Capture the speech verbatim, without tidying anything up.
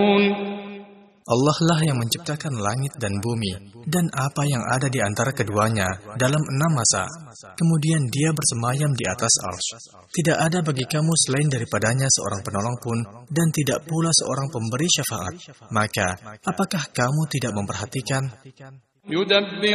Allah lah yang menciptakan langit dan bumi, dan apa yang ada di antara keduanya dalam enam masa. Kemudian dia bersemayam di atas arsy. Tidak ada bagi kamu selain daripadanya seorang penolong pun, dan tidak pula seorang pemberi syafaat. Maka, apakah kamu tidak memperhatikan?